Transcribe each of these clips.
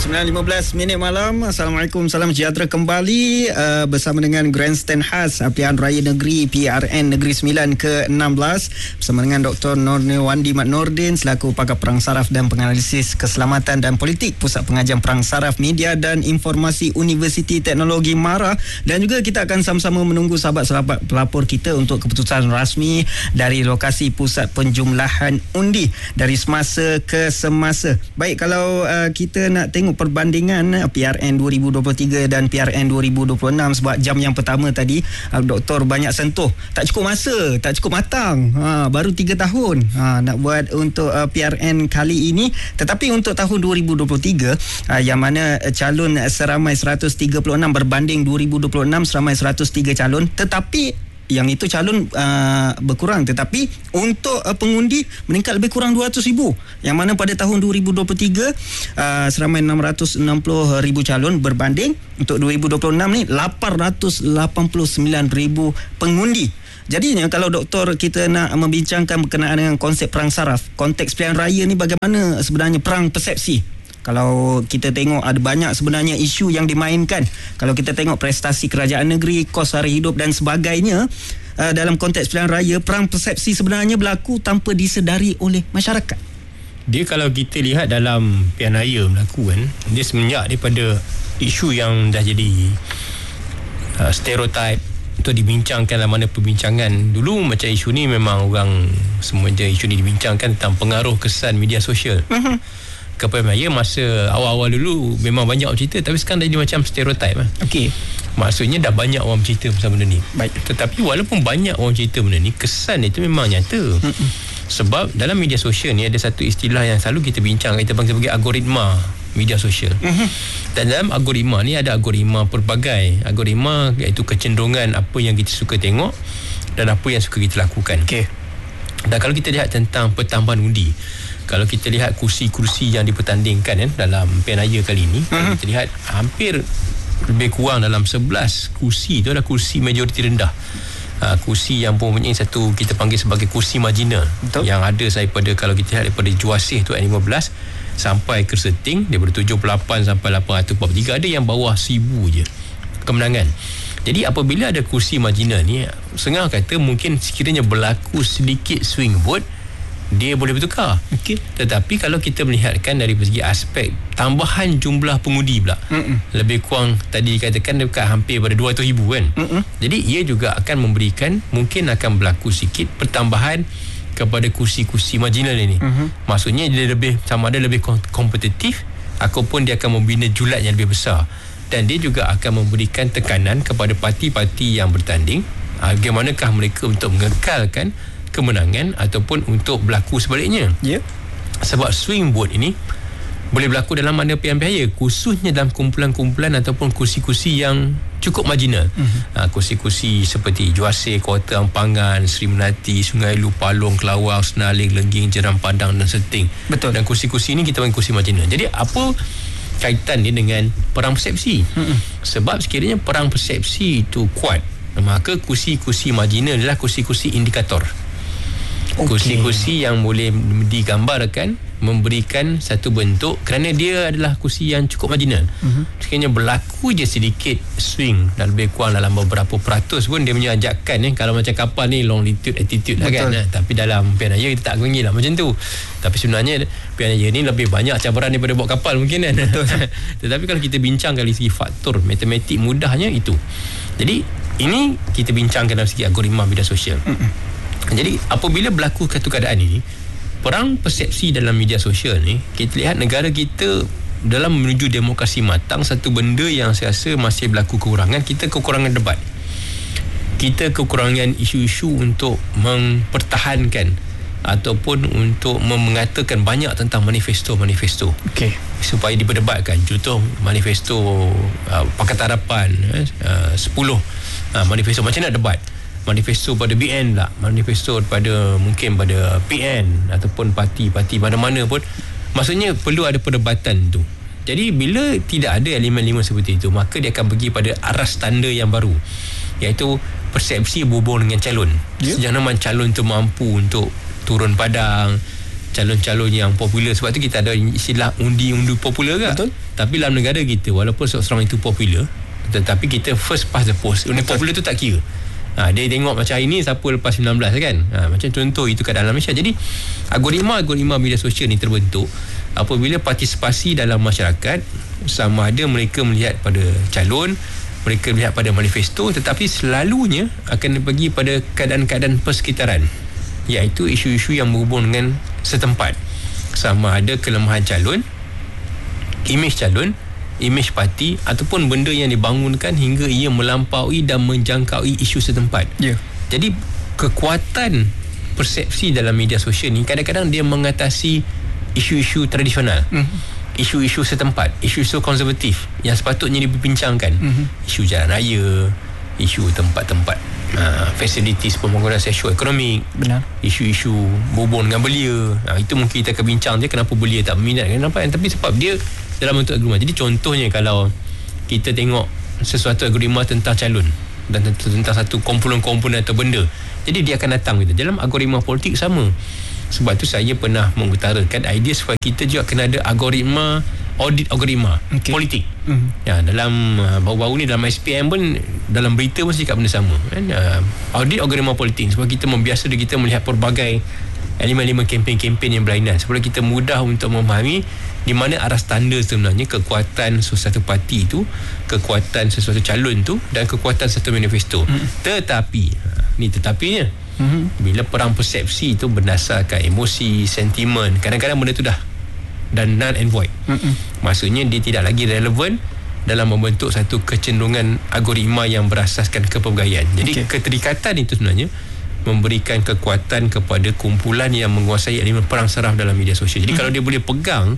9.15 malam. Assalamualaikum, salam sejahtera kembali bersama dengan Grandstand khas Pilihan Raya Negeri PRN Negeri Sembilan ke-16 bersama dengan Dr. Nurniwandi Mat Nordin selaku pakar perang saraf dan penganalisis keselamatan dan politik Pusat Pengajian Perang Saraf Media dan Informasi Universiti Teknologi MARA, dan juga kita akan sama-sama menunggu sahabat-sahabat pelapor kita untuk keputusan rasmi dari lokasi pusat penjumlahan undi dari semasa ke semasa. Baik, kalau kita nak tengok perbandingan PRN 2023 dan PRN 2026, sebab jam yang pertama tadi Doktor banyak sentuh, tak cukup masa, tak cukup matang, baru 3 tahun nak buat untuk PRN kali ini. Tetapi untuk tahun 2023 yang mana calon seramai 136 berbanding 2026 seramai 103 calon, tetapi yang itu calon berkurang, tetapi untuk pengundi meningkat lebih kurang 200,000, yang mana pada tahun 2023 seramai 660,000 calon berbanding untuk 2026 ni 889,000 pengundi. Jadinya kalau doktor kita nak membincangkan berkenaan dengan konsep perang saraf, konteks pilihan raya ni, bagaimana sebenarnya perang persepsi? Kalau kita tengok ada banyak sebenarnya isu yang dimainkan. Kalau kita tengok prestasi kerajaan negeri, kos sara hidup dan sebagainya, dalam konteks pilihan raya, perang persepsi sebenarnya berlaku tanpa disedari oleh masyarakat. Dia kalau kita lihat dalam pilihan raya berlaku kan, dia semenjak daripada isu yang dah jadi stereotip untuk dibincangkan dalam mana perbincangan. Dulu macam isu ni memang orang semua je isu ni dibincangkan tentang pengaruh kesan media sosial. Kepada saya masa awal-awal dulu memang banyak orang cerita, tapi sekarang dah jadi macam stereotip. Okey. Maksudnya dah banyak orang bercerita pasal benda ni. Baik. Tetapi walaupun banyak orang cerita benda ni, kesan itu memang nyata. Sebab dalam media sosial ni ada satu istilah yang selalu kita bincang, kita panggil sebagai algoritma media sosial. Dan dalam algoritma ni ada algoritma pelbagai. Algoritma iaitu kecenderungan apa yang kita suka tengok dan apa yang suka kita lakukan. Okey. Dan kalau kita lihat tentang pertambahan undi, kalau kita lihat kursi-kursi yang dipertandingkan dalam pilihan raya kali ini, kita lihat hampir lebih kurang dalam 11 kursi itu adalah kursi majoriti rendah. Kursi yang mempunyai satu kita panggil sebagai kursi marginal. Betul. Yang ada daripada, kalau kita lihat daripada Juasih tu 15 sampai ke Seting, daripada 78 sampai 843, ada yang bawah 1000 je kemenangan. Jadi apabila ada kursi marginal ni, setengah kata mungkin sekiranya berlaku sedikit swing vote, dia boleh bertukar. Okay. Tetapi kalau kita melihatkan dari segi aspek tambahan jumlah pengundi pula, lebih kurang tadi dikatakan dekat hampir pada 200,000 kan. Jadi ia juga akan memberikan, mungkin akan berlaku sikit pertambahan kepada kursi-kursi marginal ini. Maksudnya dia lebih, sama ada lebih kompetitif ataupun dia akan membina julat yang lebih besar. Dan dia juga akan memberikan tekanan kepada parti-parti yang bertanding, bagaimanakah mereka untuk mengekalkan kemenangan ataupun untuk berlaku sebaliknya. Sebab swing vote ini boleh berlaku dalam mana pilihan raya, khususnya dalam kumpulan-kumpulan ataupun kursi-kursi yang cukup marginal. Kursi-kursi seperti Juasih, Kota Ampangan, Seri Melati, Sungai Lu, Palong, Kelawar, Senaling, Lengging, Jeram Padang dan Seting. Betul. Dan kursi-kursi ini kita panggil kursi marginal. Jadi apa kaitan dia dengan perang persepsi? Sebab sekiranya perang persepsi itu kuat, maka kursi-kursi marginal adalah kursi-kursi indikator. Kursi-kursi yang boleh digambarkan, memberikan satu bentuk kerana dia adalah kursi yang cukup marginal. Sekiranya berlaku je sedikit swing dan lebih kurang dalam beberapa peratus pun, dia punya ajakan kalau macam kapal ni longitude attitude lah kan. Tapi dalam pilihan raya kita tak panggil lah macam tu. Tapi sebenarnya pilihan raya ni lebih banyak cabaran daripada bawa kapal mungkin kan. Tetapi kalau kita bincang dari segi faktor matematik mudahnya itu. Jadi ini kita bincangkan dari segi algoritma media sosial. Jadi apabila berlaku satu keadaan ini, perang persepsi dalam media sosial ni, kita lihat negara kita dalam menuju demokrasi matang, satu benda yang saya rasa masih berlaku kekurangan, kita kekurangan debat. Kita kekurangan isu-isu untuk mempertahankan ataupun untuk mengatakan banyak tentang manifesto-manifesto. Supaya diperdebatkan. Contoh manifesto Pakatan Harapan 10 manifesto, macam nak debat manifesto pada BN lah, manifesto pada mungkin pada PN ataupun parti-parti mana-mana pun, maksudnya perlu ada perdebatan tu. Jadi bila tidak ada elemen-elemen seperti itu, maka dia akan pergi pada aras tanda yang baru, iaitu persepsi berhubung dengan calon. Sejauh mana calon tu mampu untuk turun padang, calon-calon yang popular. Sebab tu kita ada istilah undi-undi popular kan. Betul. Tapi dalam negara kita, walaupun seorang itu popular, tetapi kita first past the post. Undi popular tu tak kira. Dia tengok macam hari ni siapa lepas 19 kan. Macam contoh itu kat dalam Malaysia. Jadi algoritma media sosial ni terbentuk apabila partisipasi dalam masyarakat, sama ada mereka melihat pada calon, mereka melihat pada manifesto, tetapi selalunya akan pergi pada keadaan-keadaan persekitaran, iaitu isu-isu yang berhubung dengan setempat, sama ada kelemahan calon, imej parti, ataupun benda yang dibangunkan hingga ia melampaui dan menjangkaui isu setempat. Jadi kekuatan persepsi dalam media sosial ni kadang-kadang dia mengatasi isu-isu tradisional, isu-isu setempat, isu-isu konservatif yang sepatutnya diperbincangkan, isu jalan raya, isu tempat-tempat facilities pembangunan sosioekonomik, isu-isu berhubung dengan belia. Itu mungkin kita akan bincang je kenapa belia tak berminat, kenapa, tapi sebab dia dalam bentuk algoritma. Jadi contohnya kalau kita tengok sesuatu algoritma tentang calon dan tentang satu komponen-komponen atau benda, jadi dia akan datang gitu. Dalam algoritma politik sama. Sebab tu saya pernah mengutarakan idea supaya kita juga kena ada audit algoritma politik. Dalam baru-baru ni dalam SPM pun, dalam berita pun cakap benda sama kan? Audit algoritma politik sebab kita membiasa diri kita melihat pelbagai elemen-elemen kempen-kempen yang berlainan, supaya kita mudah untuk memahami di mana arah standard sebenarnya kekuatan sesuatu parti itu, kekuatan sesuatu calon tu, dan kekuatan satu manifesto. Tetapi ni tetapinya, bila perang persepsi itu berdasarkan emosi, sentimen, kadang-kadang benda tu dah dan null and void. Maksudnya dia tidak lagi relevan dalam membentuk satu kecenderungan algoritma yang berasaskan kepelbagaian. Jadi keterikatan itu sebenarnya memberikan kekuatan kepada kumpulan yang menguasai elemen perang saraf dalam media sosial. Jadi kalau dia boleh pegang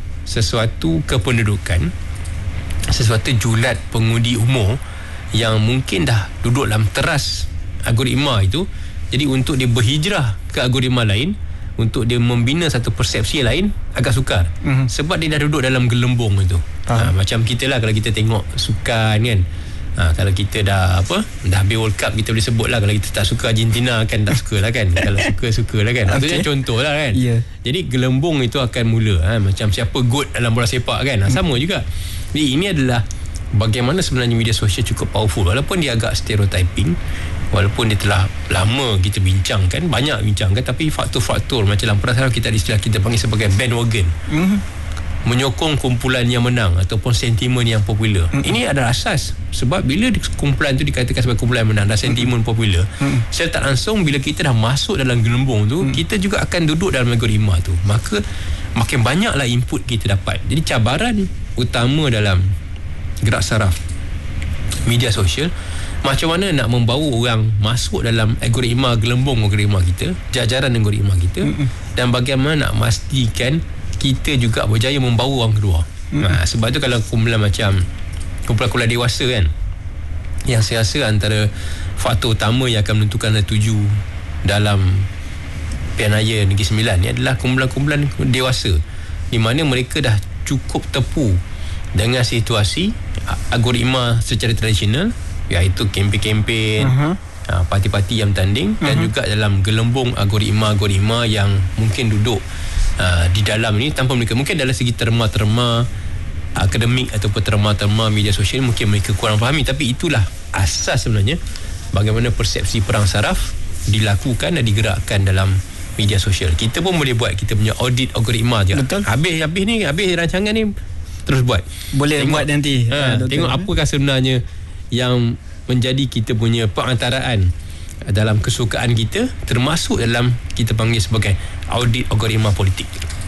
sesuatu kependudukan, sesuatu julat pengundi umur yang mungkin dah duduk dalam teras algoritma itu, jadi untuk dia berhijrah ke algoritma lain, untuk dia membina satu persepsi lain, agak sukar. Sebab dia dah duduk dalam gelembung itu. Macam kita lah, kalau kita tengok sukan kan, kalau kita dah habis World Cup, kita boleh sebut lah, kalau kita tak suka Argentina kan, tak suka lah kan. Kalau suka lah kan. Itu contoh lah kan. Jadi gelembung itu akan mula macam siapa GOAT dalam bola sepak kan. Sama juga. Jadi ini adalah bagaimana sebenarnya media sosial cukup powerful, walaupun dia agak stereotyping, walaupun dia telah lama kita bincangkan, banyak bincangkan, tapi faktor-faktor macam dalam perang saraf kita ada istilah kita panggil sebagai bandwagon, menyokong kumpulan yang menang ataupun sentimen yang popular. Ini adalah asas. Sebab bila kumpulan tu dikatakan sebagai kumpulan yang menang dan sentimen popular, secara tak langsung bila kita dah masuk dalam gelembung tu, kita juga akan duduk dalam algoritma tu. Maka makin banyaklah input kita dapat. Jadi cabaran utama dalam gerak saraf media sosial, macam mana nak membawa orang masuk dalam algoritma, gelembung algoritma kita, jajaran algoritma kita, dan bagaimana nak memastikan kita juga berjaya membawa orang keluar. Sebab tu kalau kumpulan macam kumpulan dewasa kan, yang saya rasa antara faktor utama yang akan menentukan tuju dalam Pilihan Raya Negeri Sembilan ni adalah kumpulan-kumpulan dewasa, di mana mereka dah cukup tepu dengan situasi algoritma secara tradisional, iaitu kempen-kempen, parti-parti yang bertanding, dan juga dalam gelembung algoritma yang mungkin duduk di dalam ni tanpa mereka, mungkin dalam segi terma-terma akademik ataupun terma-terma media sosial, mungkin mereka kurang fahami, tapi itulah asas sebenarnya bagaimana persepsi perang saraf dilakukan dan digerakkan dalam media sosial. Kita pun boleh buat kita punya audit algoritma je. Habis rancangan ni terus buat. Boleh tengok, buat nanti. Tengok apakah sebenarnya yang menjadi kita punya perantaraan dalam kesukaan kita, termasuk dalam kita panggil sebagai audit algoritma politik.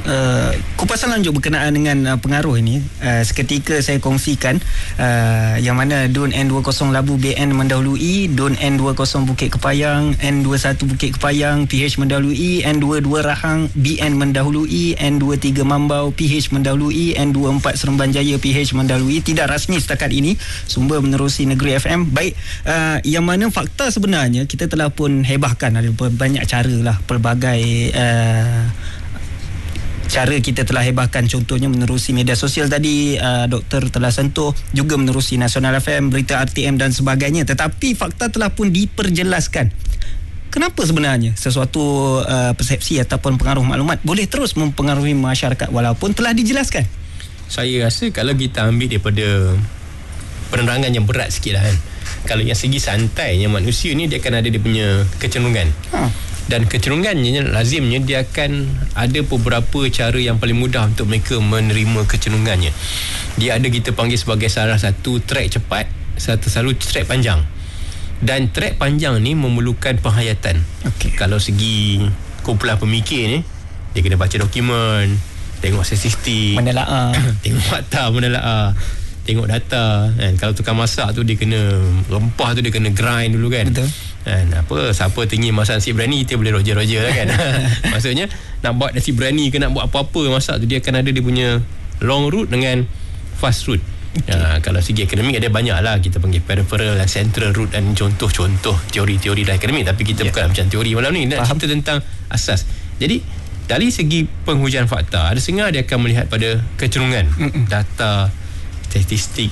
Kupasan lanjut berkenaan dengan pengaruh ini, seketika saya kongsikan yang mana DUN N20 Labu BN mendahului, DUN N20 Bukit Kepayang, N21 Bukit Kepayang PH mendahului, N22 Rahang BN mendahului, N23 Mambau PH mendahului, N24 Seremban Jaya PH mendahului. Tidak rasmi setakat ini, sumber menerusi Negeri FM. Baik, yang mana fakta sebenarnya kita telah pun hebahkan, ada banyak cara lah, pelbagai cara kita telah hebahkan, contohnya menerusi media sosial tadi, doktor telah sentuh, juga menerusi Nasional FM, berita RTM dan sebagainya. Tetapi fakta telah pun diperjelaskan kenapa sebenarnya sesuatu persepsi ataupun pengaruh maklumat boleh terus mempengaruhi masyarakat walaupun telah dijelaskan? Saya rasa kalau kita ambil daripada penerangan yang berat sikit lah kan. Kalau yang segi santainya manusia ni, dia akan ada dia punya kecenderungan. Dan kecenderungannya lazimnya dia akan ada beberapa cara yang paling mudah untuk mereka menerima kecenderungannya. Dia ada kita panggil sebagai salah satu track cepat, selalu track panjang. Dan track panjang ni memerlukan penghayatan. Kalau segi kumpulan pemikir ni, dia kena baca dokumen, tengok statistik, menelaah, tengok fakta, menelaah, tengok data kan. Kalau tukang masak tu, dia kena rempah tu dia kena grind dulu kan. Betul. Kan, siapa tinggi masak nasi berani, kita boleh roger lah kan. Maksudnya nak buat nasi berani ke nak buat apa-apa masak tu, dia akan ada dia punya long route dengan fast route. Kalau segi akademik ada banyak lah, kita panggil peripheral dan central route dan contoh-contoh teori-teori dalam akademik. Tapi kita bukan macam teori malam ni, nak cerita tentang asas. Jadi dari segi penghujan fakta, ada setengah dia akan melihat pada kecenderungan, data, statistik,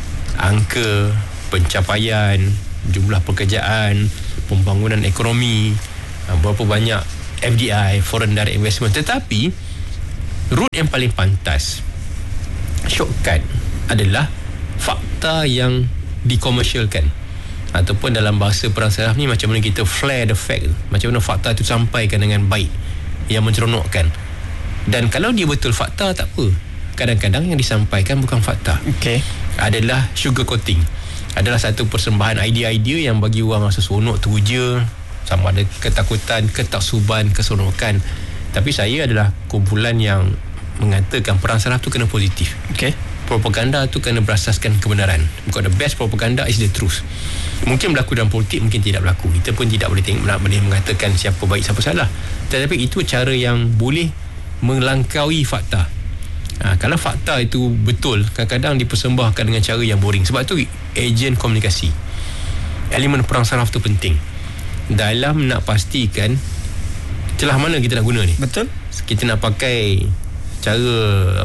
angka, pencapaian, jumlah pekerjaan, pembangunan ekonomi, berapa banyak FDI, foreign direct investment. Tetapi route yang paling pantas, shortcut, adalah fakta yang dikomersialkan, ataupun dalam bahasa perang saraf ni, macam mana kita flare the fact, macam mana fakta itu sampaikan dengan baik, yang menceronokkan. Dan kalau dia betul fakta, tak apa. Kadang-kadang yang disampaikan bukan fakta, adalah sugar coating, adalah satu persembahan idea-idea yang bagi orang rasa seronok, teruja, sama ada ketakutan, ketaksuban, keseronokan. Tapi saya adalah kumpulan yang mengatakan perang saraf tu kena positif. Propaganda tu kena berasaskan kebenaran. Because the best propaganda is the truth. Mungkin berlaku dalam politik, mungkin tidak berlaku. Kita pun tidak boleh mengatakan siapa baik, siapa salah. Tetapi itu cara yang boleh melangkaui fakta. Kalau fakta itu betul, kadang-kadang dipersembahkan dengan cara yang boring. Sebab tu ejen komunikasi, elemen perang saraf tu penting dalam nak pastikan celah mana kita nak guna ni. Betul. Kita nak pakai cara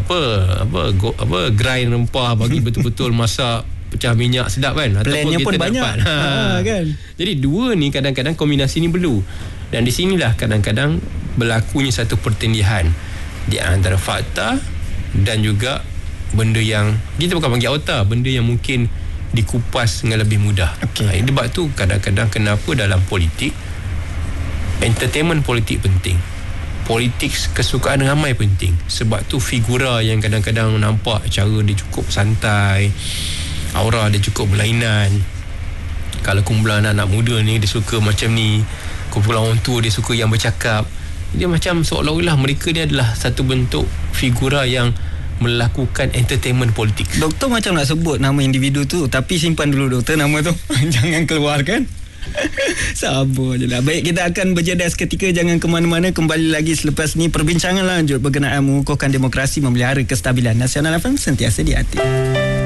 grind rempah bagi betul-betul masak, pecah minyak sedap kan, plannya pun banyak kan. Jadi dua ni kadang-kadang kombinasi ni perlu. Dan di sinilah kadang-kadang berlakunya satu pertendihan di antara fakta dan juga benda yang kita bukan panggil auta, benda yang mungkin dikupas dengan lebih mudah. Debat tu kadang-kadang kenapa dalam politik, entertainment politik penting, politik kesukaan ramai penting. Sebab tu figura yang kadang-kadang nampak cara dia cukup santai, aura dia cukup berlainan. Kalau kumpulan anak muda ni dia suka macam ni, kumpulan orang tua dia suka yang bercakap. Dia macam seolah-olah mereka ni adalah satu bentuk figura yang melakukan entertainment politik. Doktor macam nak sebut nama individu tu, tapi simpan dulu doktor nama tu. Jangan keluarkan. Sabar je lah. Baik, kita akan berjeda seketika. Jangan ke mana-mana. Kembali lagi selepas ni. Perbincangan lanjut berkenaan mengukuhkan demokrasi, memelihara kestabilan nasional FM sentiasa di hati.